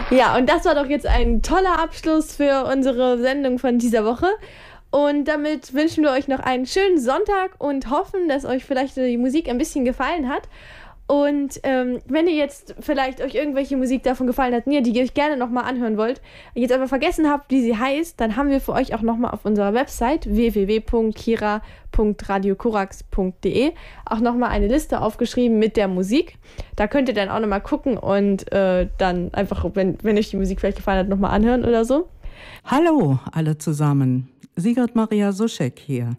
Ja, und das war doch jetzt ein toller Abschluss für unsere Sendung von dieser Woche. Und damit wünschen wir euch noch einen schönen Sonntag und hoffen, dass euch vielleicht die Musik ein bisschen gefallen hat. Und wenn ihr jetzt vielleicht euch irgendwelche Musik davon gefallen hat, die ihr euch gerne nochmal anhören wollt, jetzt aber vergessen habt, wie sie heißt, dann haben wir für euch auch nochmal auf unserer Website www.kira.radiokorax.de auch nochmal eine Liste aufgeschrieben mit der Musik. Da könnt ihr dann auch nochmal gucken und dann einfach, wenn euch die Musik vielleicht gefallen hat, nochmal anhören oder so. Hallo alle zusammen, Sigrid Maria Suschek hier.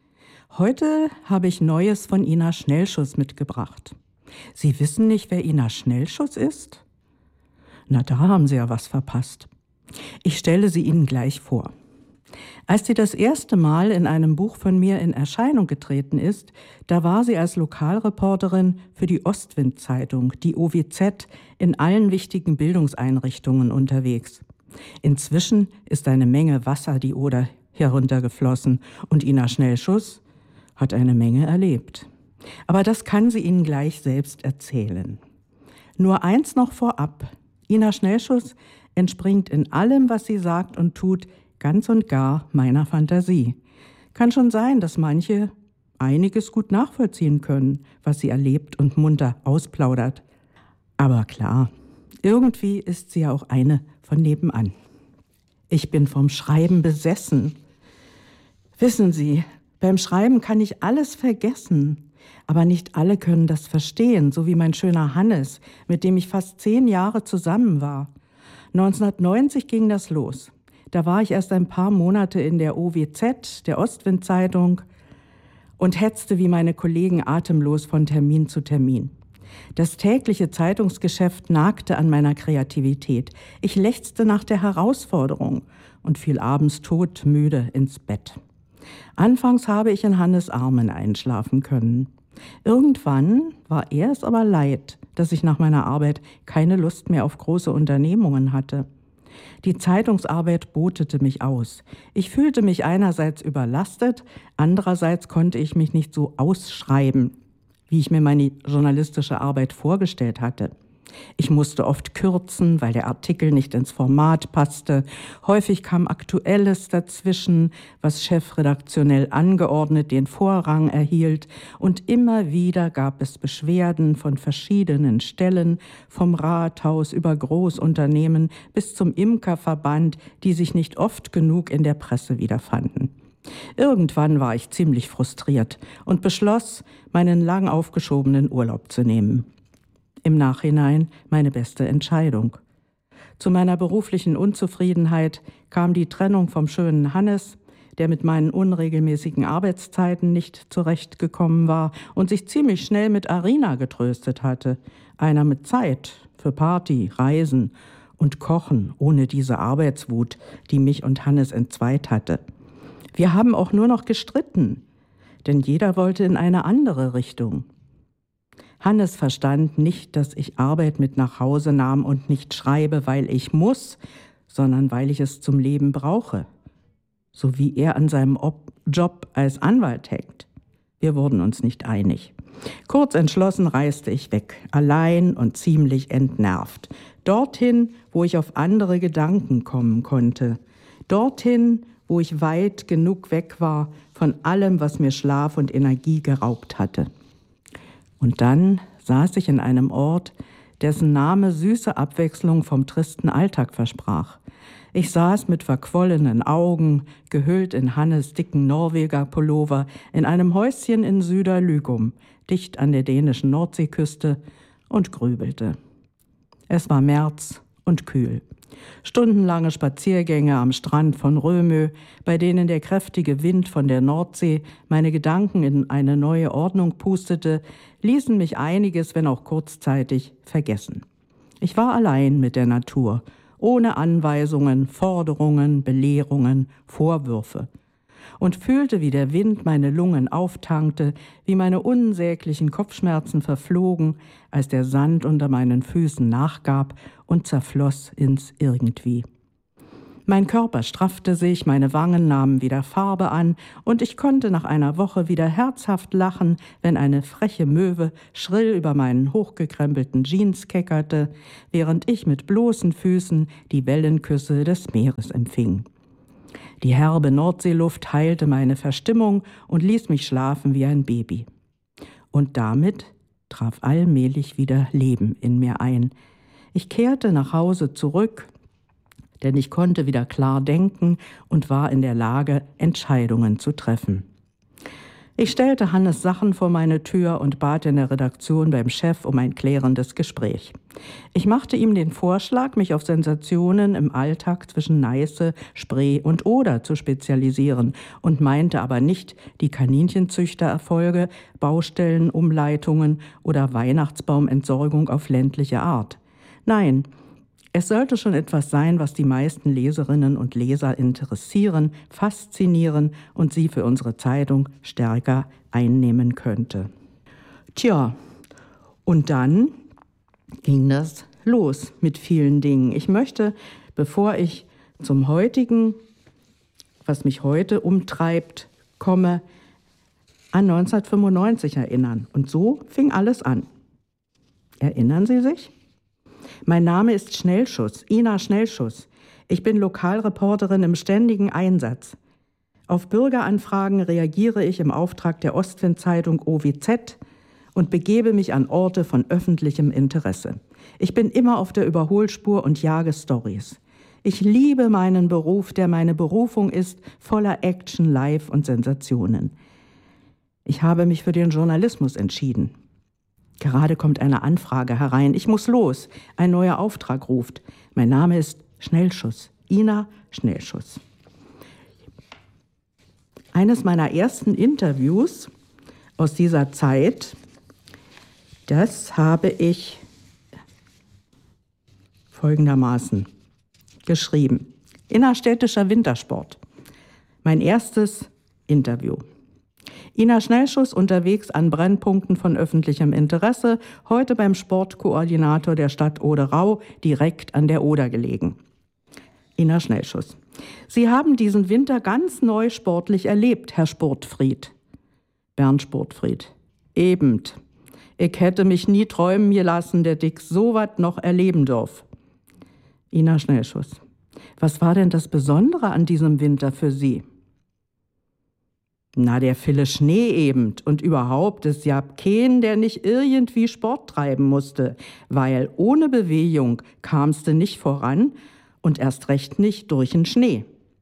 Heute habe ich Neues von Ina Schnellschuss mitgebracht. Sie wissen nicht, wer Ina Schnellschuss ist? Na, da haben Sie ja was verpasst. Ich stelle sie Ihnen gleich vor. Als sie das erste Mal in einem Buch von mir in Erscheinung getreten ist, da war sie als Lokalreporterin für die Ostwind-Zeitung, die OWZ, in allen wichtigen Bildungseinrichtungen unterwegs. Inzwischen ist eine Menge Wasser die Oder heruntergeflossen und Ina Schnellschuss hat eine Menge erlebt. Aber das kann sie Ihnen gleich selbst erzählen. Nur eins noch vorab. Ina Schnellschuss entspringt in allem, was sie sagt und tut, ganz und gar meiner Fantasie. Kann schon sein, dass manche einiges gut nachvollziehen können, was sie erlebt und munter ausplaudert. Aber klar, irgendwie ist sie ja auch eine von nebenan. Ich bin vom Schreiben besessen. Wissen Sie, beim Schreiben kann ich alles vergessen. Aber nicht alle können das verstehen, so wie mein schöner Hannes, mit dem ich fast 10 Jahre zusammen war. 1990 ging das los. Da war ich erst ein paar Monate in der OWZ, der Ostwind-Zeitung, und hetzte wie meine Kollegen atemlos von Termin zu Termin. Das tägliche Zeitungsgeschäft nagte an meiner Kreativität. Ich lechzte nach der Herausforderung und fiel abends todmüde ins Bett. Anfangs habe ich in Hannes Armen einschlafen können. Irgendwann war er es aber leid, dass ich nach meiner Arbeit keine Lust mehr auf große Unternehmungen hatte. Die Zeitungsarbeit botete mich aus. Ich fühlte mich einerseits überlastet, andererseits konnte ich mich nicht so ausschreiben, wie ich mir meine journalistische Arbeit vorgestellt hatte. Ich musste oft kürzen, weil der Artikel nicht ins Format passte. Häufig kam Aktuelles dazwischen, was chefredaktionell angeordnet den Vorrang erhielt. Und immer wieder gab es Beschwerden von verschiedenen Stellen, vom Rathaus über Großunternehmen bis zum Imkerverband, die sich nicht oft genug in der Presse wiederfanden. Irgendwann war ich ziemlich frustriert und beschloss, meinen lang aufgeschobenen Urlaub zu nehmen. Im Nachhinein meine beste Entscheidung. Zu meiner beruflichen Unzufriedenheit kam die Trennung vom schönen Hannes, der mit meinen unregelmäßigen Arbeitszeiten nicht zurechtgekommen war und sich ziemlich schnell mit Arina getröstet hatte. Einer mit Zeit für Party, Reisen und Kochen, ohne diese Arbeitswut, die mich und Hannes entzweit hatte. Wir haben auch nur noch gestritten, denn jeder wollte in eine andere Richtung. Hannes verstand nicht, dass ich Arbeit mit nach Hause nahm und nicht schreibe, weil ich muss, sondern weil ich es zum Leben brauche. So wie er an seinem Job als Anwalt hängt. Wir wurden uns nicht einig. Kurz entschlossen reiste ich weg, allein und ziemlich entnervt. Dorthin, wo ich auf andere Gedanken kommen konnte. Dorthin, wo ich weit genug weg war von allem, was mir Schlaf und Energie geraubt hatte. Und dann saß ich in einem Ort, dessen Name süße Abwechslung vom tristen Alltag versprach. Ich saß mit verquollenen Augen, gehüllt in Hannes dicken Norweger-Pullover, in einem Häuschen in Süderlygum, dicht an der dänischen Nordseeküste, und grübelte. Es war März und kühl. Stundenlange Spaziergänge am Strand von Römö, bei denen der kräftige Wind von der Nordsee meine Gedanken in eine neue Ordnung pustete, ließen mich einiges, wenn auch kurzzeitig, vergessen. Ich war allein mit der Natur, ohne Anweisungen, Forderungen, Belehrungen, Vorwürfe. Und fühlte, wie der Wind meine Lungen auftankte, wie meine unsäglichen Kopfschmerzen verflogen, als der Sand unter meinen Füßen nachgab und zerfloss ins Irgendwie. Mein Körper straffte sich, meine Wangen nahmen wieder Farbe an und ich konnte nach einer Woche wieder herzhaft lachen, wenn eine freche Möwe schrill über meinen hochgekrempelten Jeans keckerte, während ich mit bloßen Füßen die Wellenküsse des Meeres empfing. Die herbe Nordseeluft heilte meine Verstimmung und ließ mich schlafen wie ein Baby. Und damit traf allmählich wieder Leben in mir ein. Ich kehrte nach Hause zurück, denn ich konnte wieder klar denken und war in der Lage, Entscheidungen zu treffen. Ich stellte Hannes Sachen vor meine Tür und bat in der Redaktion beim Chef um ein klärendes Gespräch. Ich machte ihm den Vorschlag, mich auf Sensationen im Alltag zwischen Neiße, Spree und Oder zu spezialisieren und meinte aber nicht die Kaninchenzüchtererfolge, Baustellenumleitungen oder Weihnachtsbaumentsorgung auf ländliche Art. Nein, es sollte schon etwas sein, was die meisten Leserinnen und Leser interessieren, faszinieren und sie für unsere Zeitung stärker einnehmen könnte. Tja, und dann ging das los mit vielen Dingen. Ich möchte, bevor ich zum heutigen, was mich heute umtreibt, komme, an 1995 erinnern. Und so fing alles an. Erinnern Sie sich? Mein Name ist Schnellschuss, Ina Schnellschuss. Ich bin Lokalreporterin im ständigen Einsatz. Auf Bürgeranfragen reagiere ich im Auftrag der Ostwind-Zeitung OWZ und begebe mich an Orte von öffentlichem Interesse. Ich bin immer auf der Überholspur und jage Storys. Ich liebe meinen Beruf, der meine Berufung ist, voller Action, Live und Sensationen. Ich habe mich für den Journalismus entschieden. Gerade kommt eine Anfrage herein. Ich muss los. Ein neuer Auftrag ruft. Mein Name ist Schnellschuss. Ina Schnellschuss. Eines meiner ersten Interviews aus dieser Zeit, das habe ich folgendermaßen geschrieben. Innerstädtischer Wintersport. Mein erstes Interview. Ina Schnellschuss unterwegs an Brennpunkten von öffentlichem Interesse, heute beim Sportkoordinator der Stadt Oderau, direkt an der Oder gelegen. Ina Schnellschuss. Sie haben diesen Winter ganz neu sportlich erlebt, Herr Sportfried. Bernd Sportfried. Eben. Ich hätte mich nie träumen gelassen, der Dick so wat noch erleben darf. Ina Schnellschuss. Was war denn das Besondere an diesem Winter für Sie? Na, der viele Schnee eben und überhaupt, es gab keinen, der nicht irgendwie Sport treiben musste, weil ohne Bewegung kamst du nicht voran und erst recht nicht durch den Schnee.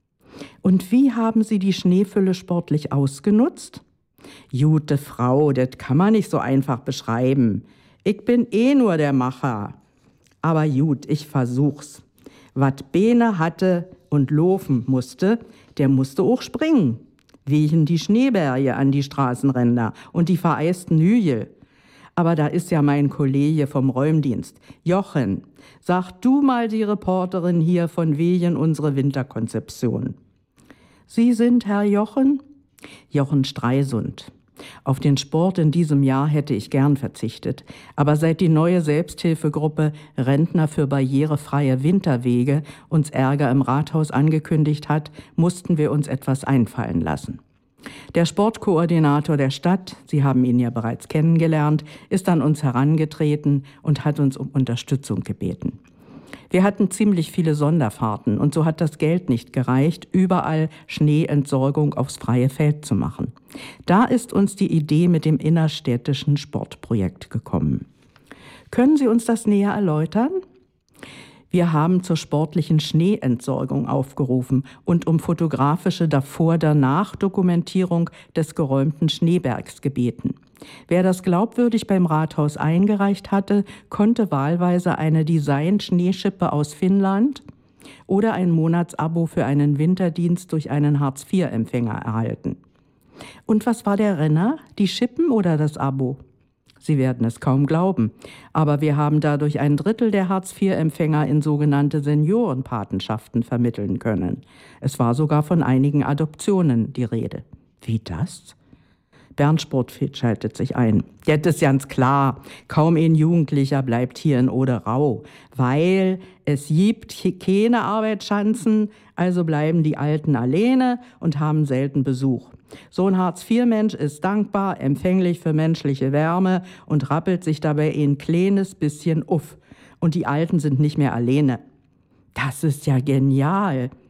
Und wie haben Sie die Schneefülle sportlich ausgenutzt? Gute Frau, das kann man nicht so einfach beschreiben. Ich bin nur der Macher. Aber gut, ich versuch's. Wat Beine hatte und laufen musste, der musste auch springen. Wegen die Schneeberge an die Straßenränder und die vereisten Hügel. Aber da ist ja mein Kollege vom Räumdienst. Jochen, sag du mal die Reporterin hier von wegen unsere Winterkonzeption. Sie sind Herr Jochen? Jochen Streisund. Auf den Sport in diesem Jahr hätte ich gern verzichtet. Aber seit die neue Selbsthilfegruppe Rentner für barrierefreie Winterwege uns Ärger im Rathaus angekündigt hat, mussten wir uns etwas einfallen lassen. Der Sportkoordinator der Stadt, Sie haben ihn ja bereits kennengelernt, ist an uns herangetreten und hat uns um Unterstützung gebeten. Wir hatten ziemlich viele Sonderfahrten und so hat das Geld nicht gereicht, überall Schneeentsorgung aufs freie Feld zu machen. Da ist uns die Idee mit dem innerstädtischen Sportprojekt gekommen. Können Sie uns das näher erläutern? Wir haben zur sportlichen Schneeentsorgung aufgerufen und um fotografische Davor-Danach-Dokumentierung des geräumten Schneebergs gebeten. Wer das glaubwürdig beim Rathaus eingereicht hatte, konnte wahlweise eine Design-Schneeschippe aus Finnland oder ein Monatsabo für einen Winterdienst durch einen Hartz-IV-Empfänger erhalten. Und was war der Renner? Die Schippen oder das Abo? Sie werden es kaum glauben, aber wir haben dadurch 1/3 der Hartz-IV-Empfänger in sogenannte Seniorenpatenschaften vermitteln können. Es war sogar von einigen Adoptionen die Rede. Wie das? Bernd Sportfit schaltet sich ein. Jetzt ist ganz klar, kaum ein Jugendlicher bleibt hier in Oderau, weil es gibt keine Arbeitschancen, also bleiben die Alten alleine und haben selten Besuch. So ein Hartz-IV-Mensch ist dankbar, empfänglich für menschliche Wärme und rappelt sich dabei ein kleines bisschen uff. Und die Alten sind nicht mehr alleine. Das ist ja genial.